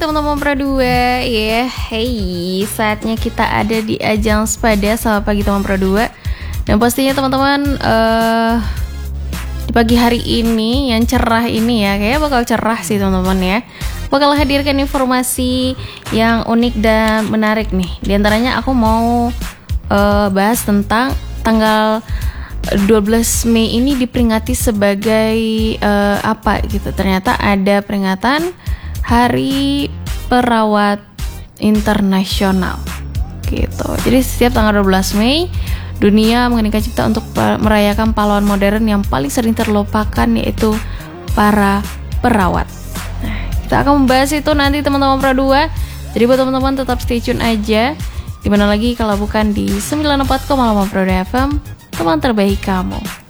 teman-teman Pro 2 ya. Hey, saatnya kita ada di ajang Spada. Selamat pagi teman Pro 2. Dan pastinya teman-teman di pagi hari ini yang cerah ini ya, kayaknya bakal cerah sih teman-teman ya. Bakal hadirkan informasi yang unik dan menarik nih. Di antaranya aku mau bahas tentang tanggal 12 Mei ini diperingati sebagai apa gitu. Ternyata ada peringatan Hari Perawat Internasional gitu. Jadi setiap tanggal 12 Mei dunia mengeningkan cipta untuk merayakan pahlawan modern yang paling sering terlupakan, yaitu para perawat. Nah, kita akan membahas itu nanti teman-teman Pro 2. Jadi buat teman-teman tetap stay tune aja. Dimana lagi kalau bukan di 94,8 Pro 2 FM, teman terbaik kamu.